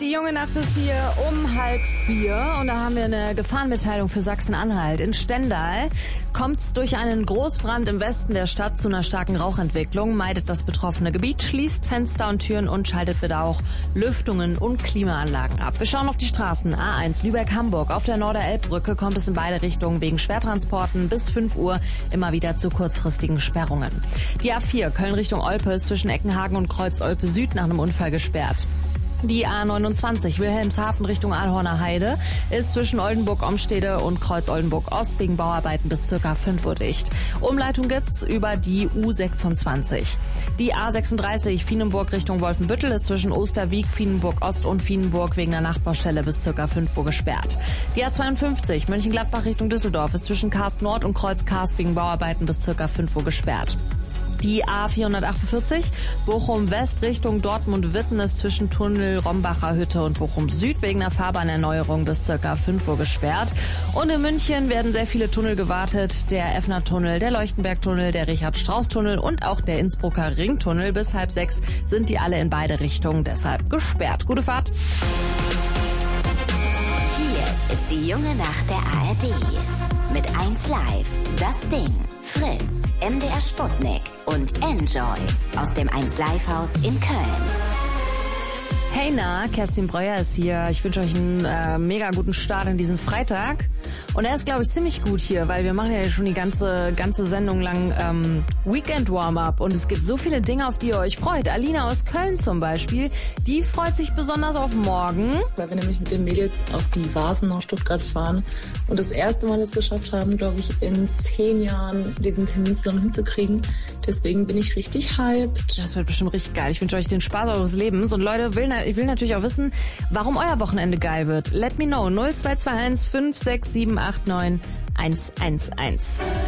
Die junge Nacht ist hier um 3:30 und da haben wir eine Gefahrenmitteilung für Sachsen-Anhalt. In Stendal kommt es durch einen Großbrand im Westen der Stadt zu einer starken Rauchentwicklung. Meidet das betroffene Gebiet, schließt Fenster und Türen und schaltet bitte auch Lüftungen und Klimaanlagen ab. Wir schauen auf die Straßen. A1 Lübeck-Hamburg. Auf der Norderelbbrücke kommt es in beide Richtungen wegen Schwertransporten bis 5 Uhr immer wieder zu kurzfristigen Sperrungen. Die A4 Köln Richtung Olpe ist zwischen Eckenhagen und Kreuz Olpe Süd nach einem Unfall gesperrt. Die A29 Wilhelmshaven Richtung Aalhorner Heide ist zwischen Oldenburg-Omstede und Kreuz Oldenburg-Ost wegen Bauarbeiten bis ca. 5 Uhr dicht. Umleitung gibt's über die U26. Die A36 Fienenburg Richtung Wolfenbüttel ist zwischen Osterwieck, Fienenburg-Ost und Fienenburg wegen einer Nachtbaustelle bis ca. 5 Uhr gesperrt. Die A52 Mönchengladbach Richtung Düsseldorf ist zwischen Karst Nord und Kreuz Karst wegen Bauarbeiten bis ca. 5 Uhr gesperrt. Die A448 Bochum West Richtung Dortmund-Witten ist zwischen Tunnel Rombacher Hütte und Bochum Süd wegen einer Fahrbahnerneuerung bis ca. 5 Uhr gesperrt. Und in München werden sehr viele Tunnel gewartet. Der Effner-Tunnel, der Leuchtenberg-Tunnel, der Richard-Strauss-Tunnel und auch der Innsbrucker Ringtunnel. Bis 5:30 sind die alle in beide Richtungen deshalb gesperrt. Gute Fahrt! Hier ist die junge Nacht der ARD. Mit 1 Live, das Ding, Fritz, MDR Sputnik und Enjoy aus dem 1 Live Haus in Köln. Hey na, Kerstin Breuer ist hier. Ich wünsche euch einen mega guten Start in diesen Freitag. Und er ist, glaube ich, ziemlich gut hier, weil wir machen ja schon die ganze Sendung lang Weekend-Warm-Up. Und es gibt so viele Dinge, auf die ihr euch freut. Alina aus Köln zum Beispiel, die freut sich besonders auf morgen. Weil wir nämlich mit den Mädels auf die Vasen nach Stuttgart fahren und das erste Mal es geschafft haben, glaube ich, in 10 Jahren diesen Termin zusammen hinzukriegen. Deswegen bin ich richtig hyped. Das wird bestimmt richtig geil. Ich wünsche euch den Spaß eures Lebens. Und Leute, ich will natürlich auch wissen, warum euer Wochenende geil wird. Let me know. 0221 56789 111.